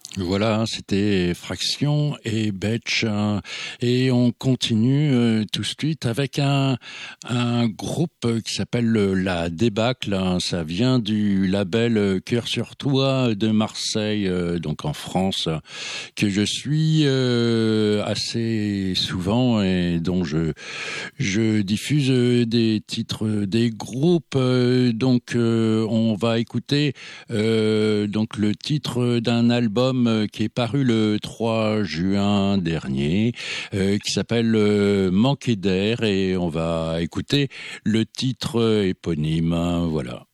Voilà, c'était Fraction et Betch. Et on continue tout de suite avec un groupe qui s'appelle La Débâcle. Ça vient du label Cœur sur Toi de Marseille, donc en France, que je suis assez souvent et dont je diffuse des titres des groupes. On va écouter donc le titre d'un album qui est paru le 3 juin dernier, qui s'appelle Manquer d'air, et on va écouter le titre éponyme. Voilà.